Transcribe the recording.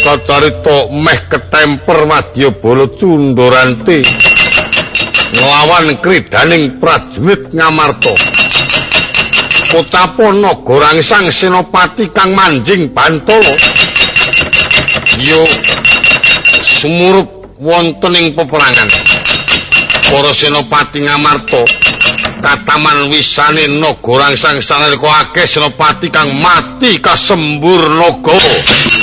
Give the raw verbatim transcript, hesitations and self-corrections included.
kacarita meh ketemper Wadyabala Cundaranti nglawan kridaning prajurit Ngamarta. Kutapa Nagarangsang Senopati kang manjing Bantala ya sumurup wonten ing peperangan. Para Senopati Ngamarta kataman wisane Nagarangsang sanalika akeh senopati kang mati kasembur naga.